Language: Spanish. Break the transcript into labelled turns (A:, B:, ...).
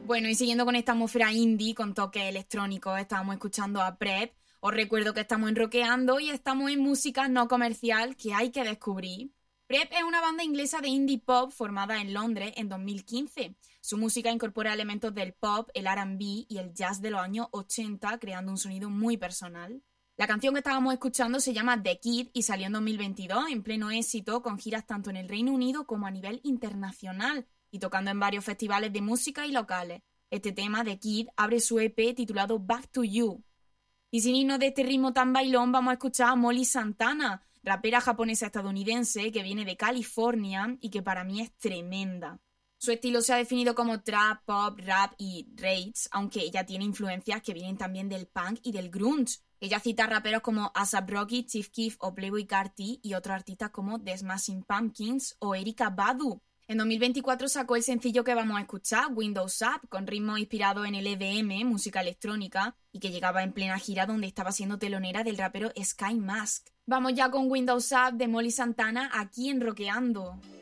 A: Bueno, y siguiendo con esta atmósfera indie, con toques electrónicos, estábamos escuchando a Prep. Os recuerdo que estamos en Rockeando y estamos en música no comercial que hay que descubrir. Prep es una banda inglesa de indie pop formada en Londres en 2015. Su música incorpora elementos del pop, el R&B y el jazz de los años 80, creando un sonido muy personal. La canción que estábamos escuchando se llama The Kid y salió en 2022 en pleno éxito, con giras tanto en el Reino Unido como a nivel internacional y tocando en varios festivales de música y locales. Este tema, The Kid, abre su EP titulado Back to You. Y sin irnos de este ritmo tan bailón, vamos a escuchar a Molly Santana, rapera japonesa estadounidense que viene de California y que para mí es tremenda. Su estilo se ha definido como trap, pop, rap y rage, aunque ella tiene influencias que vienen también del punk y del grunge. Ella cita a raperos como A$AP Rocky, Chief Keef o Playboi Carti y otros artistas como The Smashing Pumpkins o Erykah Badu. En 2024 sacó el sencillo que vamos a escuchar, Windows Up, con ritmos inspirados en el EDM, música electrónica, y que llegaba en plena gira donde estaba siendo telonera del rapero Sky Mask. Vamos ya con Windows Up de Molly Santana aquí en Rockeando.